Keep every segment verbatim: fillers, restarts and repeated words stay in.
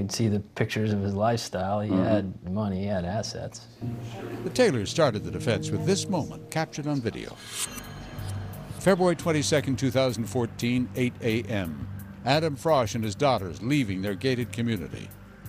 see the pictures of his lifestyle. He Mm-hmm. had money, he had assets. The Taylors started the defense with this moment captured on video. February twenty-second, two thousand fourteen, eight a m Adam Frosch and his daughters leaving their gated community.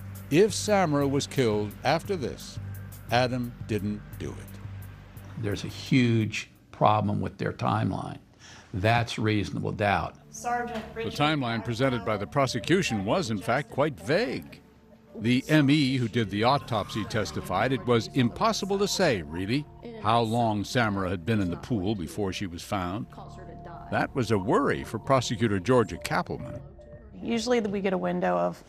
If Samara was killed after this, Adam didn't do it. There's a huge problem with their timeline. That's reasonable doubt. Sergeant The Richard timeline presented by the prosecution was, in fact, quite vague. The M E who did the autopsy testified it was impossible to say, really, how long Samara had been in the pool before she was found. That was a worry for prosecutor Georgia Kappelman. Usually we get a window of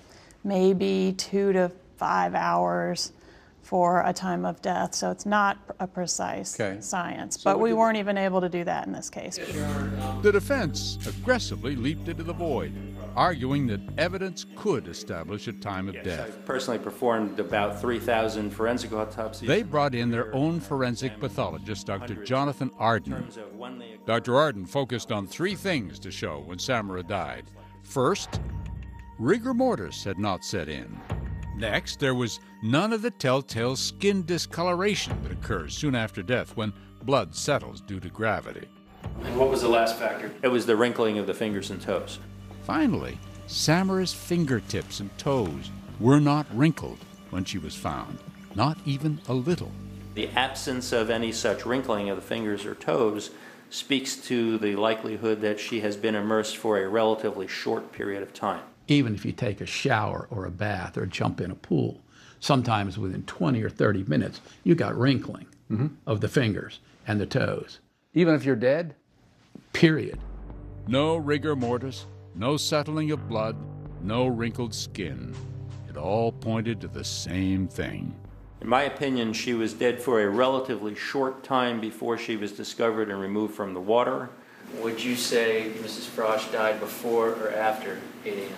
maybe two to five hours for a time of death, so it's not a precise Okay. science. So But what we did- weren't even able to do that in this case. The defense aggressively leaped into the void, arguing that evidence could establish a time of death. I've personally performed about three thousand forensic autopsies. They brought in their own forensic pathologist, Doctor Jonathan In Arden. terms of when they Doctor Arden focused on three things to show when Samara died. First, rigor mortis had not set in. Next, there was none of the telltale skin discoloration that occurs soon after death when blood settles due to gravity. And what was the last factor? It was the wrinkling of the fingers and toes. Finally, Samara's fingertips and toes were not wrinkled when she was found, not even a little. The absence of any such wrinkling of the fingers or toes speaks to the likelihood that she has been immersed for a relatively short period of time. Even if you take a shower or a bath or jump in a pool, sometimes within twenty or thirty minutes, you got wrinkling of the fingers and the toes. Even if you're dead? Period. No rigor mortis, no settling of blood, no wrinkled skin. It all pointed to the same thing. In my opinion, she was dead for a relatively short time before she was discovered and removed from the water. Would you say Missus Frosch died before or after eight a m?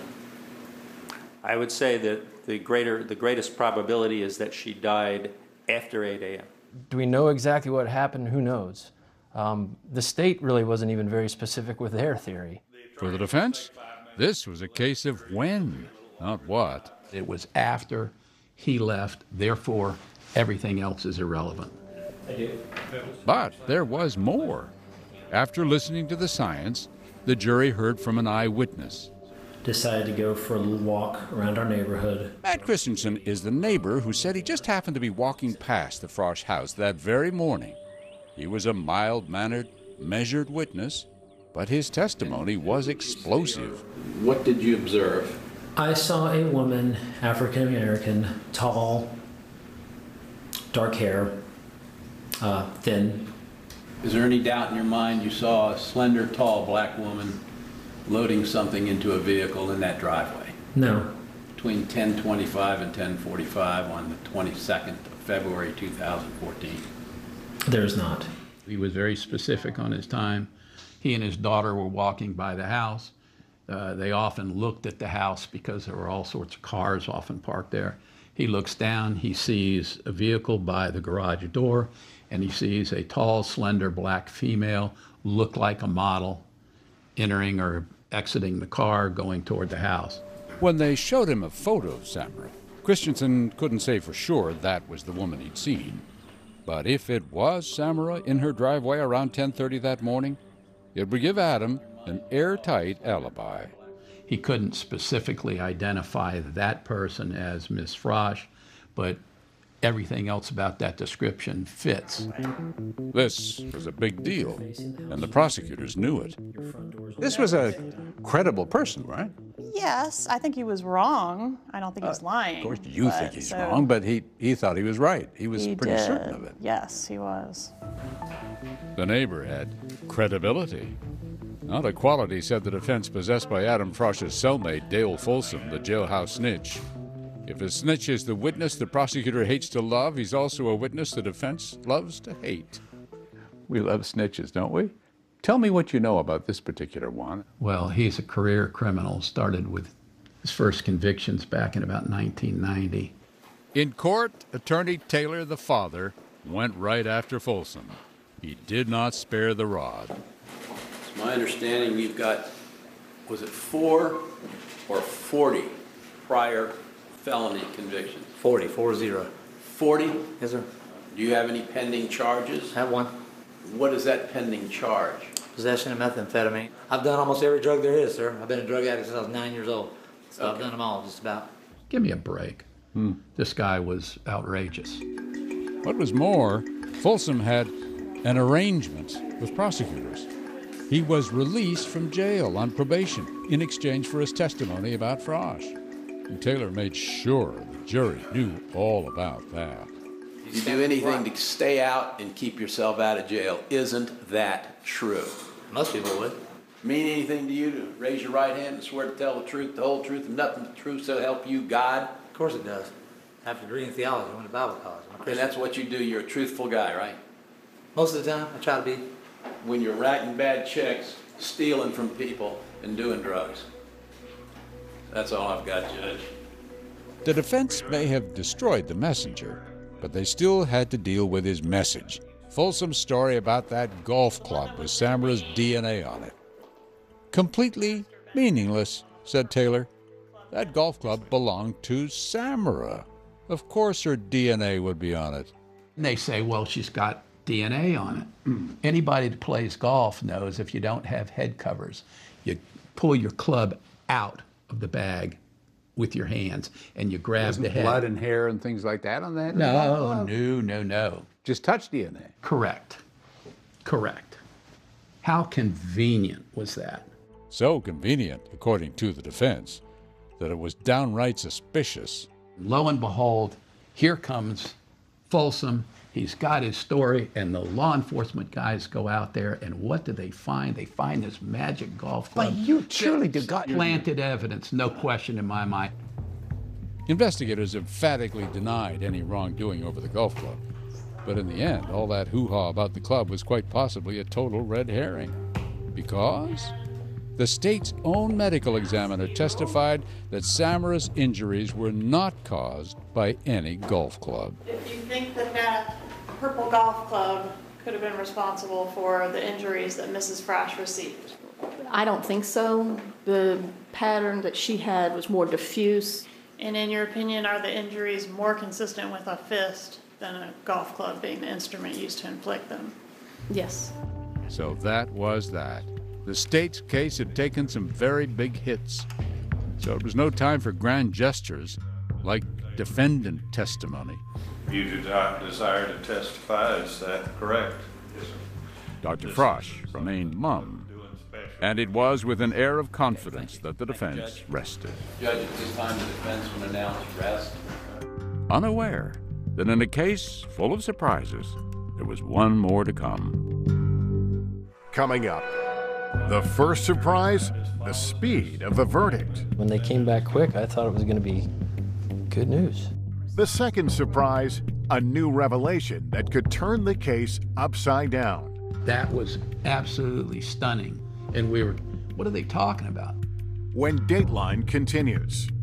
I would say that the greater, the greatest probability is that she died after eight a m Do we know exactly what happened? Who knows? Um, the state really wasn't even very specific with their theory. For the defense, this was a case of when, not what. It was after he left, therefore everything else is irrelevant. But there was more. After listening to the science, the jury heard from an eyewitness. Decided to go for a little walk around our neighborhood. Matt Christensen is the neighbor who said he just happened to be walking past the Frosch house that very morning. He was a mild-mannered, measured witness, but his testimony was explosive. What did you observe? I saw a woman, African American, tall, dark hair, uh, thin. Is there any doubt in your mind you saw a slender, tall black woman loading something into a vehicle in that driveway? No. Between ten twenty-five and ten forty-five on the twenty-second of February two thousand fourteen. There's not. He was very specific on his time. He and his daughter were walking by the house. Uh, they often looked at the house because there were all sorts of cars often parked there. He looks down, he sees a vehicle by the garage door, and he sees a tall, slender black female, look like a model, entering or exiting the car, going toward the house. When they showed him a photo of Samara, Christensen couldn't say for sure that was the woman he'd seen. But if it was Samara in her driveway around ten thirty that morning, it would give Adam an airtight alibi. He couldn't specifically identify that person as Miss Frosch, but everything else about that description fits. This was a big deal, and the prosecutors knew it. This was a credible person, right? Yes, I think he was wrong. I don't think he's lying. Of course, you but- think he's so wrong, but he, he thought he was right. He was he pretty did. certain of it. Yes, he was. The neighbor had credibility. Not a quality, said the defense, possessed by Adam Frosch's cellmate, Dale Folsom, the jailhouse snitch. If a snitch is the witness the prosecutor hates to love, he's also a witness the defense loves to hate. We love snitches, don't we? Tell me what you know about this particular one. Well, he's a career criminal, started with his first convictions back in about nineteen ninety. In court, Attorney Taylor, the father, went right after Folsom. He did not spare the rod. It's my understanding you've got, was it four or forty prior felony convictions? forty, four zero. forty? Yes, sir. Do you have any pending charges? Have one. What is that pending charge? Possession of methamphetamine. I've done almost every drug there is, sir. I've been a drug addict since I was nine years old. So Okay. I've done them all, just about. Give me a break. Hmm. This guy was outrageous. What was more, Folsom had an arrangement with prosecutors. He was released from jail on probation in exchange for his testimony about Frosch. And Taylor made sure the jury knew all about that. Did you do anything to stay out and keep yourself out of jail? Isn't that true? Most people would. Mean anything to you to raise your right hand and swear to tell the truth, the whole truth, and nothing but the truth, so help you God? Of course it does. I have a degree in theology. I went to Bible college. I'm a And Christian. that's what you do. You're a truthful guy, right? Most of the time, I try to be. When you're writing bad checks, stealing from people, and doing drugs. That's all I've got, Judge. The defense may have destroyed the messenger, but they still had to deal with his message. Folsom's story about that golf club with Samara's D N A on it. Completely meaningless, said Taylor. That golf club belonged to Samara. Of course her D N A would be on it. And they say, well, she's got D N A on it. Anybody that plays golf knows if you don't have head covers, you pull your club out of the bag with your hands and you grab Wasn't the head. blood and hair and things like that on that? No, no, no, no. Just touch D N A. Correct. Correct. How convenient was that? So convenient, according to the defense, that it was downright suspicious. Lo and behold, here comes Folsom. He's got his story, and the law enforcement guys go out there, and what do they find? They find this magic golf club. But you surely did got Planted evidence, no question in my mind. Investigators emphatically denied any wrongdoing over the golf club. But in the end, all that hoo-ha about the club was quite possibly a total red herring. Because the state's own medical examiner testified that Samara's injuries were not caused by any golf club. If you think that that purple golf club could have been responsible for the injuries that Missus Frosch received. I don't think so. The pattern that she had was more diffuse. And in your opinion, are the injuries more consistent with a fist than a golf club being the instrument used to inflict them? Yes. So that was that. The state's case had taken some very big hits. So it was no time for grand gestures like defendant testimony. You do not desire to testify, is that correct? Yes, sir. Doctor Frosch remained mum, and it was with an air of confidence that the defense rested, Judge, at this time, the defense will announce rest. unaware that in a case full of surprises, there was one more to come. Coming up, the first surprise, the speed of the verdict. When they came back quick, I thought it was going to be good news. The second surprise, a new revelation that could turn the case upside down. That was absolutely stunning. And we were, what are they talking about? When Dateline continues.